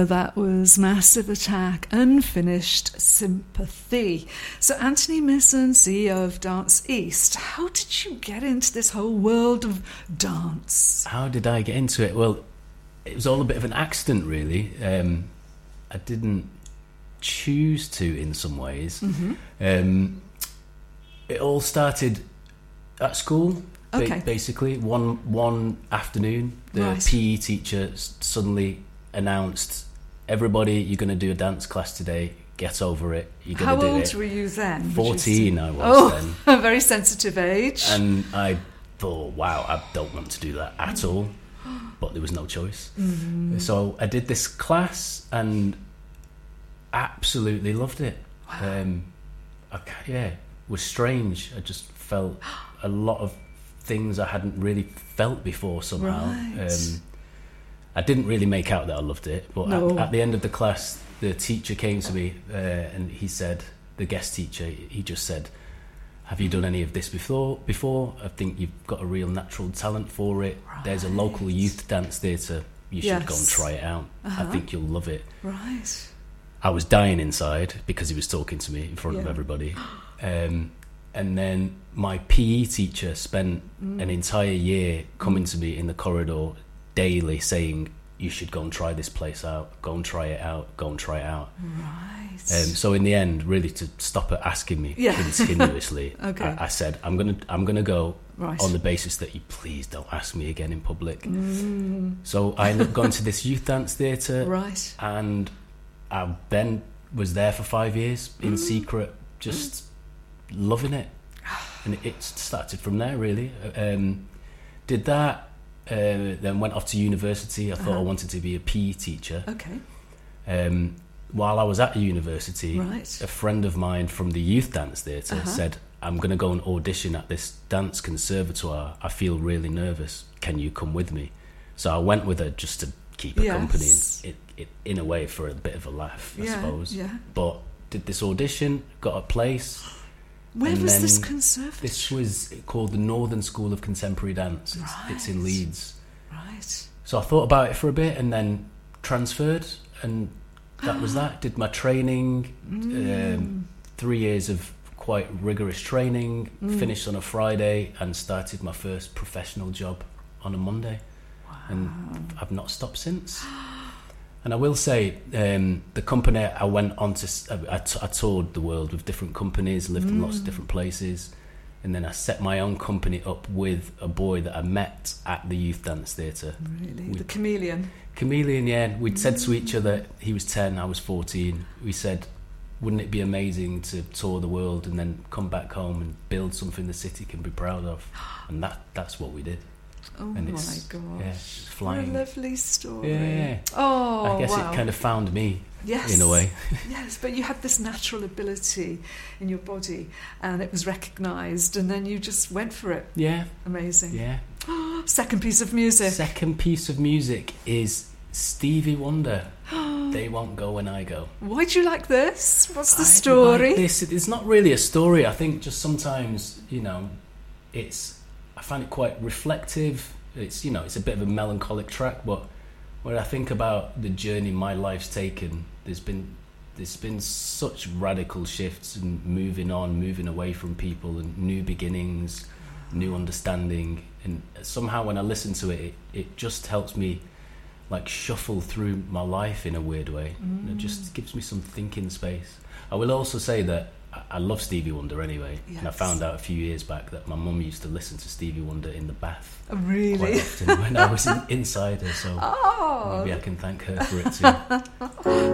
that was Massive Attack, Unfinished Sympathy. So Anthony Misson, CEO of Dance East, how did you get into this whole world of dance? How did I get into it? Well, it was all a bit of an accident, really. I didn't choose to in some ways. It all started at school. Okay. Basically, one afternoon, the PE teacher suddenly announced, "Everybody, you're going to do a dance class today. Get over it. You're going to do it." How old were you then? 14 I was then. A very sensitive age. And I thought, wow, I don't want to do that at all. But there was no choice. So I did this class and absolutely loved it. It was strange. I just felt a lot of things I hadn't really felt before somehow. Right. I didn't really make out that I loved it, but at the end of the class, the teacher came to me and he said, the guest teacher, he just said, "Have you done any of this before? I think you've got a real natural talent for it. Right. There's a local youth dance theatre. You should go and try it out. I think you'll love it." Right. I was dying inside because he was talking to me in front of everybody. And then my PE teacher spent an entire year coming to me in the corridor daily saying, "You should go and try this place out. Go and try it out. Go and try it out." Right. So in the end, really, to stop her asking me continuously, Okay. I said, I'm gonna go Right. on the basis that you please don't ask me again in public. So I ended up going to this youth dance theatre. Right. And I then was there for 5 years in secret, just loving it. And it started from there, really. Did that, then went off to university. I thought I wanted to be a PE teacher. Okay. While I was at university, Right. a friend of mine from the youth dance theatre said, "I'm going to go and audition at this dance conservatoire. I feel really nervous. Can you come with me?" So I went with her just to keep her company, in a way, for a bit of a laugh, I suppose. Yeah. But did this audition, got a place. Where and was then this conservatoire? This was called the Northern School of Contemporary Dance. It's in Leeds. Right. So I thought about it for a bit and then transferred, and that was that. Did my training, 3 years of quite rigorous training, finished on a Friday and started my first professional job on a Monday. And I've not stopped since. And I will say, the company I went on to, I toured the world with different companies, lived in lots of different places, and then I set my own company up with a boy that I met at the youth dance theatre. Really? The Chameleon? Chameleon, yeah. We'd said to each other, he was 10, I was 14, we said, wouldn't it be amazing to tour the world and then come back home and build something the city can be proud of? And that's what we did. Oh, and my it's, gosh. yeah, it's flying. What a lovely story. Yeah. Oh, I guess wow. it kind of found me, Yes. in a way. Yes, but you had this natural ability in your body and it was recognised and then you just went for it. Yeah. Amazing. Yeah. Second piece of music. Second piece of music is Stevie Wonder. They Won't Go When I Go. Why do you like this? What's the I story? like this. It's not really a story. I think just sometimes, I find it quite reflective. It's a bit of a melancholic track, but when I think about the journey my life's taken, there's been such radical shifts and moving on, moving away from people and new beginnings, new understanding. And somehow when I listen to it, it just helps me like shuffle through my life in a weird way. And it just gives me some thinking space. I will also say that I love Stevie Wonder anyway. Yes. And I found out a few years back that my mum used to listen to Stevie Wonder in the bath. Oh, really? Quite often when I was inside her, so maybe I can thank her for it too.